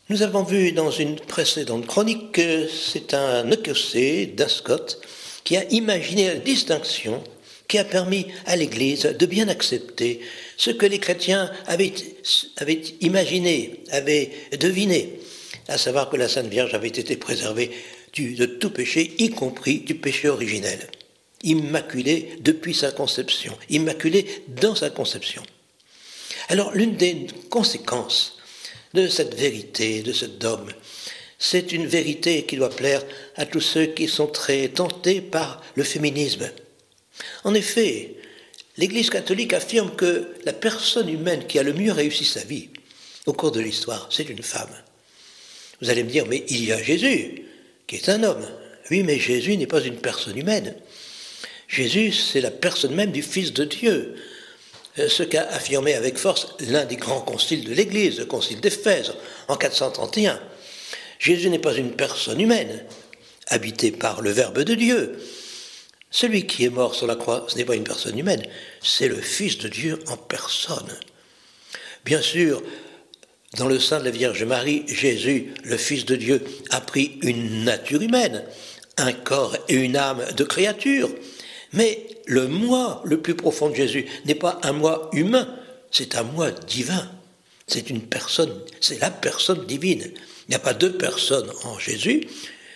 Nous avons vu dans une précédente chronique que c'est un Écossais, Scott, qui a imaginé la distinction qui a permis à l'Église de bien accepter ce que les chrétiens avaient imaginé, avaient deviné, à savoir que la Sainte Vierge avait été préservée de tout péché, y compris du péché originel, immaculée depuis sa conception, immaculée dans sa conception. Alors, l'une des conséquences de cette vérité, de ce dogme, c'est une vérité qui doit plaire à tous ceux qui sont très tentés par le féminisme. En effet, l'Église catholique affirme que la personne humaine qui a le mieux réussi sa vie au cours de l'histoire, c'est une femme. Vous allez me dire, mais il y a Jésus, qui est un homme. Oui, mais Jésus n'est pas une personne humaine. Jésus, c'est la personne même du Fils de Dieu. Ce qu'a affirmé avec force l'un des grands conciles de l'Église, le concile d'Éphèse, en 431. Jésus n'est pas une personne humaine, habitée par le Verbe de Dieu. Celui qui est mort sur la croix, ce n'est pas une personne humaine, c'est le Fils de Dieu en personne. Bien sûr, dans le sein de la Vierge Marie, Jésus, le Fils de Dieu, a pris une nature humaine, un corps et une âme de créature. Mais le moi le plus profond de Jésus n'est pas un moi humain, c'est un moi divin. C'est une personne, c'est la personne divine. Il n'y a pas deux personnes en Jésus,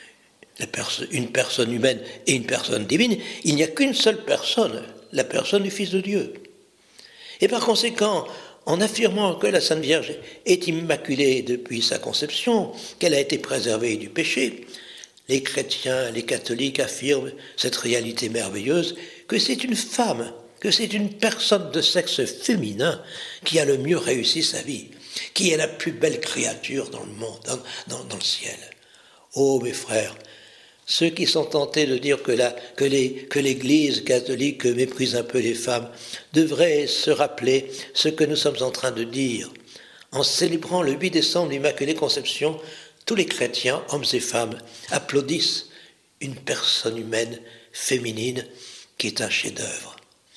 une personne humaine et une personne divine. Il n'y a qu'une seule personne, la personne du Fils de Dieu. Et par conséquent, en affirmant que la Sainte Vierge est immaculée depuis sa conception, qu'elle a été préservée du péché, les chrétiens, les catholiques affirment cette réalité merveilleuse que c'est une femme, que c'est une personne de sexe féminin qui a le mieux réussi sa vie, qui est la plus belle créature dans le monde, dans le ciel. Oh mes frères, ceux qui sont tentés de dire que l'Église catholique méprise un peu les femmes devraient se rappeler ce que nous sommes en train de dire. En célébrant le 8 décembre l'Immaculée Conception, tous les chrétiens, hommes et femmes, applaudissent une personne humaine, féminine, qui est un chef-d'œuvre.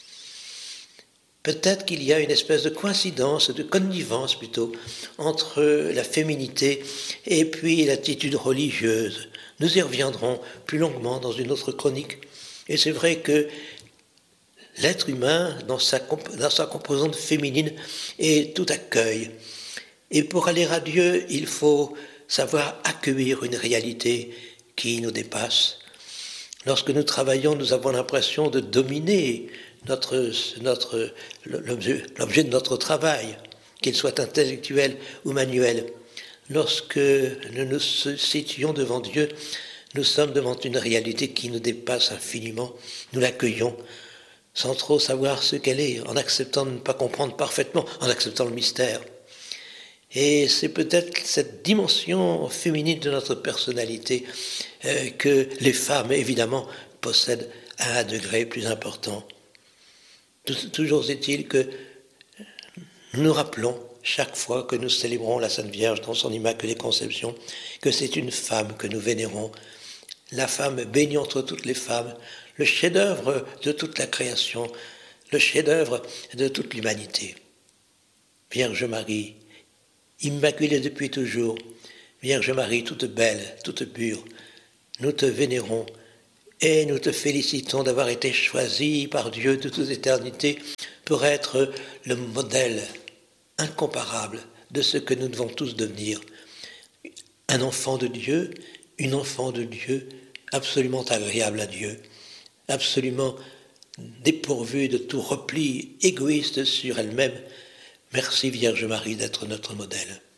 Peut-être qu'il y a une espèce de coïncidence, de connivence plutôt, entre la féminité et puis l'attitude religieuse. Nous y reviendrons plus longuement dans une autre chronique. Et c'est vrai que l'être humain, dans sa composante féminine, est tout accueil. Et pour aller à Dieu, il faut savoir accueillir une réalité qui nous dépasse. Lorsque nous travaillons, nous avons l'impression de dominer l'objet de notre travail, qu'il soit intellectuel ou manuel. Lorsque nous nous situons devant Dieu, nous sommes devant une réalité qui nous dépasse infiniment. Nous l'accueillons sans trop savoir ce qu'elle est, en acceptant de ne pas comprendre parfaitement, en acceptant le mystère. Et c'est peut-être cette dimension féminine de notre personnalité que les femmes, évidemment, possèdent à un degré plus important. Toujours est-il que nous nous rappelons, chaque fois que nous célébrons la Sainte Vierge dans son Immaculée Conception, que c'est une femme que nous vénérons, la femme bénie entre toutes les femmes, le chef-d'œuvre de toute la création, le chef-d'œuvre de toute l'humanité. Vierge Marie, Immaculée depuis toujours, Vierge Marie, toute belle, toute pure, nous te vénérons et nous te félicitons d'avoir été choisie par Dieu de toute éternité pour être le modèle incomparable de ce que nous devons tous devenir. Un enfant de Dieu, une enfant de Dieu, absolument agréable à Dieu, absolument dépourvue de tout repli égoïste sur elle-même. Merci Vierge Marie d'être notre modèle.